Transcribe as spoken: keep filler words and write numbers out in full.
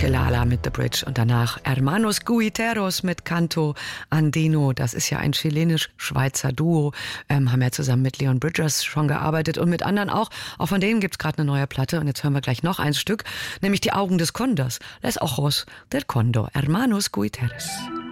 Chilala mit The Bridge und danach Hermanos Guiteros mit Canto Andino. Das ist ja ein chilenisch-schweizer Duo, ähm, haben ja zusammen mit Leon Bridges schon gearbeitet und mit anderen auch. Auch von denen gibt's gerade eine neue Platte und jetzt hören wir gleich noch ein Stück, nämlich Die Augen des Kondors. Les Ojos del Condor, Hermanos Guiteros.